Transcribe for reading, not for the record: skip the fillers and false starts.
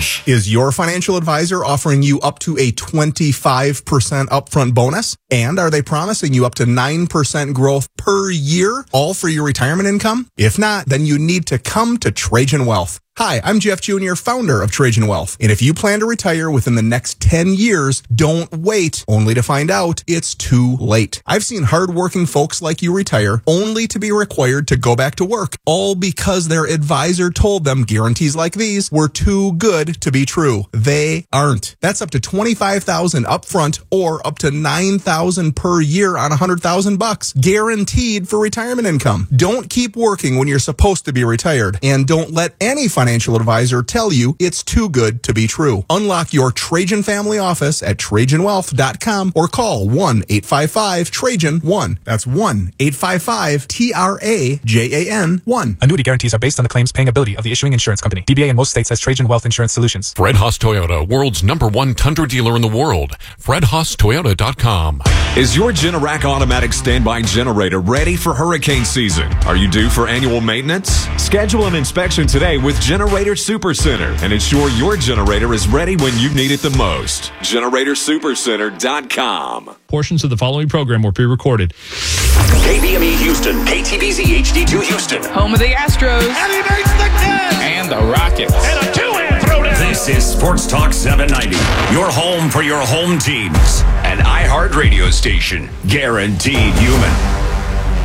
Challenge. Is your financial advisor offering you up to a 25% upfront bonus? And are they promising you up to 9% growth per year, all for your retirement income? If not, then you need to come to Trajan Wealth. Hi, I'm Jeff Jr., founder of Trajan Wealth. And if you plan to retire within the next 10 years, don't wait only to find out it's too late. I've seen hardworking folks like you retire only to be required to go back to work, all because their advisor told them guarantees like these were too good to be true. They aren't. That's up to $25,000 upfront or up to $9,000 per year on $100,000, guaranteed for retirement income. Don't keep working when you're supposed to be retired, and don't let any financial advisor tell you it's too good to be true. Unlock your Trajan family office at TrajanWealth.com or call 1-855-TRAJAN-1. That's 1-855-TRAJAN-1. Annuity guarantees are based on the claims paying ability of the issuing insurance company. DBA in most states has Trajan Wealth Insurance Solutions. Fred Haas Toyota, world's #1 Tundra dealer in the world. FredHaasToyota.com. Is your Generac automatic standby generator ready for hurricane season? Are you due for annual maintenance? Schedule an inspection today with Generator Supercenter and ensure your generator is ready when you need it the most. GeneratorSupercenter.com. Portions of the following program were pre-recorded. KBME Houston, KTBZ HD2 Houston. Home of the Astros. And he makes the catch. And the Rockets. And a two-hand throwdown. This is Sports Talk 790, your home for your home teams. An iHeart radio station, guaranteed human.